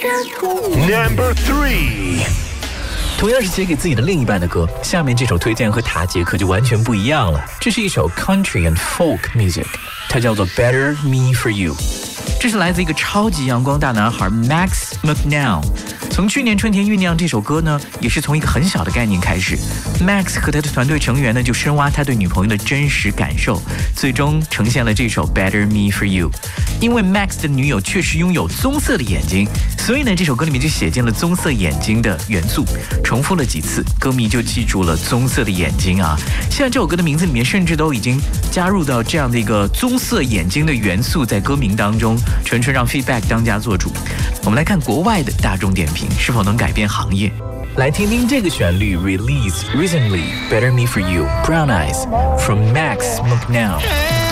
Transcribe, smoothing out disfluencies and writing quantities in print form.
Number 3。 同样是写给自己的另一半的歌，下面这首推荐和塔杰克就完全不一样了。这是一首 country and folk music， 它叫做 Better Me For You。这是来自一个超级阳光大男孩 Max McNown。从去年春天酝酿这首歌呢，也是从一个很小的概念开始。Max 和他的团队成员呢，就深挖他对女朋友的真实感受，最终呈现了这首 Better Me For You。因为 Max 的女友确实拥有棕色的眼睛，所以呢，这首歌里面就写进了棕色眼睛的元素，重复了几次，歌迷就记住了棕色的眼睛啊。现在这首歌的名字里面甚至都已经加入到这样的一个棕色眼睛的元素在歌名当中，纯纯让 feedback 当家做主。我们来看国外的大众点评是否能改变行业。来听听这个旋律 Release Recently Better Me For You Brown Eyes from Max McNown。